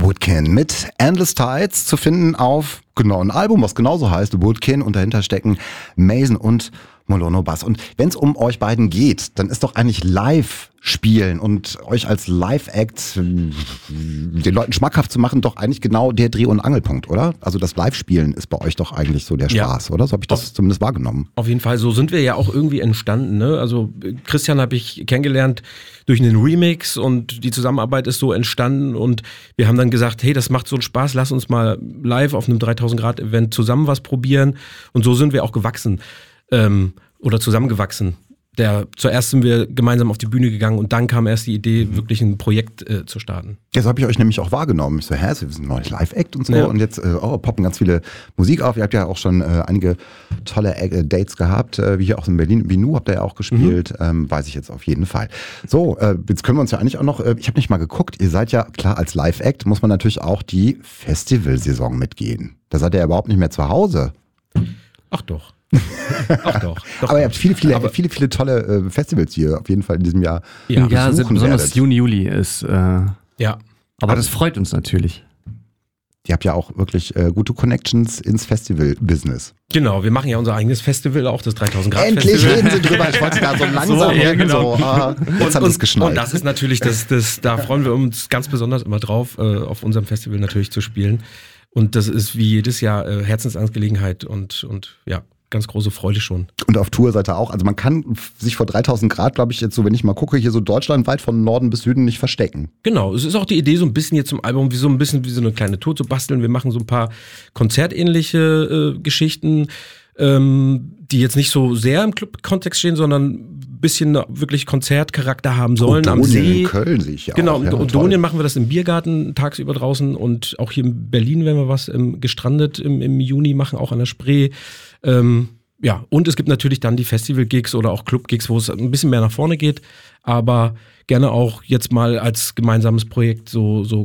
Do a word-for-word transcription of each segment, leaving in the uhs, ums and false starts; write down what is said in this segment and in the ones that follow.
Woodkin mit Endless Tides zu finden auf genau ein Album, was genauso heißt, Woodkin, und dahinter stecken Mason und Molono Bass. Und wenn es um euch beiden geht, dann ist doch eigentlich live spielen und euch als Live-Act den Leuten schmackhaft zu machen, doch eigentlich genau der Dreh- und Angelpunkt, oder? Also das Live-Spielen ist bei euch doch eigentlich so der Spaß, ja. Oder? So habe ich das auf, zumindest wahrgenommen. Auf jeden Fall, so sind wir ja auch irgendwie entstanden. Ne? Also Christian habe ich kennengelernt durch einen Remix und die Zusammenarbeit ist so entstanden und wir haben dann gesagt, hey, das macht so einen Spaß, lass uns mal live auf einem dreitausend Grad Event zusammen was probieren, und so sind wir auch gewachsen ähm, oder zusammengewachsen. Der, zuerst sind wir gemeinsam auf die Bühne gegangen und dann kam erst die Idee, wirklich ein Projekt äh, zu starten. Jetzt habe ich euch nämlich auch wahrgenommen. Ich so, hä, wir sind ein neues Live-Act und so. Ja. Und jetzt äh, oh, poppen ganz viele Musik auf. Ihr habt ja auch schon äh, einige tolle äh, Dates gehabt, äh, wie hier auch in Berlin. Vinu habt ihr ja auch gespielt, mhm. ähm, weiß ich jetzt auf jeden Fall. So, äh, jetzt können wir uns ja eigentlich auch noch, äh, ich habe nicht mal geguckt, ihr seid ja, klar, als Live-Act muss man natürlich auch die Festivalsaison mitgehen. Da seid ihr ja überhaupt nicht mehr zu Hause. Ach doch. Ach doch, doch. Aber ihr habt viele, viele, aber viele, viele tolle äh, Festivals hier auf jeden Fall in diesem Jahr. Ja, ja besonders werdet. Juni, Juli ist. Äh, ja. Aber das freut uns natürlich. Ihr habt ja auch wirklich äh, gute Connections ins Festival-Business. Genau, wir machen ja unser eigenes Festival, auch das dreitausend Grad Endlich Festival. reden Sie drüber, ich wollte da so langsam so, ja, reden, genau. so, ah, jetzt haben wir es geschnallt. Und das ist natürlich, das, das, da freuen wir uns ganz besonders immer drauf, äh, auf unserem Festival natürlich zu spielen. Und das ist wie jedes Jahr äh, Herzensangelegenheit und, und ja, ganz große Freude schon. Und auf Tour seid ihr auch. Also man kann sich vor dreitausend Grad, glaube ich, jetzt so, wenn ich mal gucke, hier so deutschlandweit von Norden bis Süden nicht verstecken. Genau, es ist auch die Idee, so ein bisschen jetzt zum Album, wie so ein bisschen wie so eine kleine Tour zu basteln. Wir machen so ein paar konzertähnliche äh, Geschichten, ähm, die jetzt nicht so sehr im Club-Kontext stehen, sondern ein bisschen wirklich Konzertcharakter haben sollen. Und am See. In Köln sehe ich ja Genau, auch. Genau, und in Donien machen wir das im Biergarten tagsüber draußen, und auch hier in Berlin werden wir was ähm, gestrandet im, im Juni machen, auch an der Spree. Ähm, ja, und es gibt natürlich dann die Festival-Gigs oder auch Club-Gigs, wo es ein bisschen mehr nach vorne geht, aber gerne auch jetzt mal als gemeinsames Projekt so, so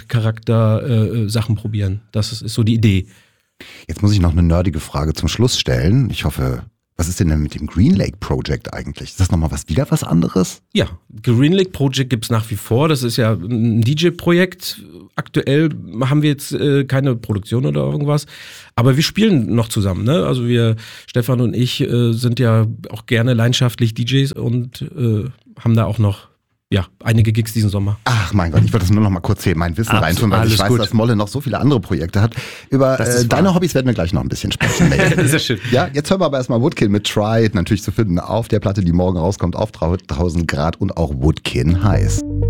Konzertcharakter-Sachen äh, probieren. Das ist, ist so die Idee. Jetzt muss ich noch eine nerdige Frage zum Schluss stellen. Ich hoffe, was ist denn, denn mit dem Green Lake Project eigentlich? Ist das nochmal was, wieder was anderes? Ja, Green Lake Project gibt's nach wie vor. Das ist ja ein D J-Projekt. Aktuell haben wir jetzt äh, keine Produktion oder irgendwas. Aber wir spielen noch zusammen. Ne? Also wir, Stefan und ich, äh, sind ja auch gerne leidenschaftlich D Js und äh, haben da auch noch ja, einige Gigs diesen Sommer. Ach mein Gott, ich wollte das nur noch mal kurz hier mein Wissen Absolut, reintun, weil ich weiß, gut. dass Molle noch so viele andere Projekte hat. Über äh, deine Hobbys werden wir gleich noch ein bisschen sprechen. Sehr schön. Ja, jetzt hören wir aber erstmal Woodkin mit Try, natürlich zu finden auf der Platte, die morgen rauskommt, auf dreitausend Grad und auch Woodkin heißt.